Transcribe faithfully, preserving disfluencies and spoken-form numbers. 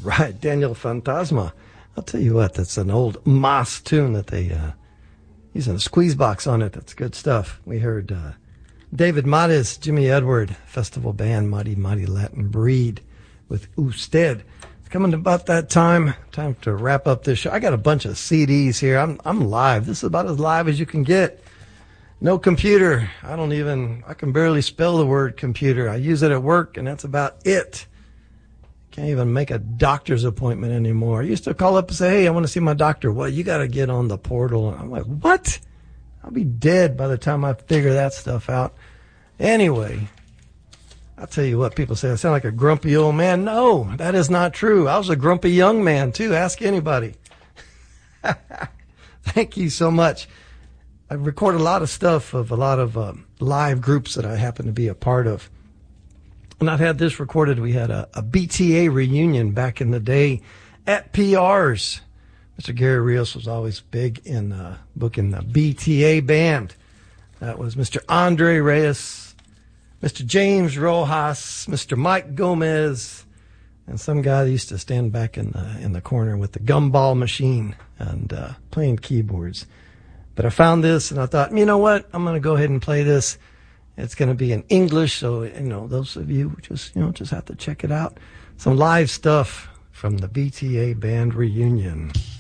right, Daniel Fantasma. I'll tell you what, that's an old Moss tune that they uh, using a squeeze box on it. That's good stuff. We heard uh, David Mattis, Jimmy Edward, festival band, Mighty Mighty Latin Breed with Usted. It's coming about that time. Time to wrap up this show. I got a bunch of C Ds here. I'm I'm live. This is about as live as you can get. No computer. I don't even, I can barely spell the word computer. I use it at work, and that's about it. Can't even make a doctor's appointment anymore. I used to call up and say, hey, I want to see my doctor. Well, you got to get on the portal. And I'm like, what? I'll be dead by the time I figure that stuff out. Anyway, I'll tell you what, people say I sound like a grumpy old man. No, that is not true. I was a grumpy young man, too. Ask anybody. Thank you so much. I record a lot of stuff of a lot of um, live groups that I happen to be a part of. And I've had this recorded. We had a, a B T A reunion back in the day at P R's. Mister Gary Rios was always big in uh, booking the B T A band. That was Mister Andre Reyes, Mister James Rojas, Mister Mike Gomez, and some guy that used to stand back in the, in the corner with the gumball machine and uh, playing keyboards. But I found this and I thought, you know what? I'm going to go ahead and play this. It's going to be in English, so, you know, those of you just, you know, just have to check it out. Some live stuff from the B T A band reunion.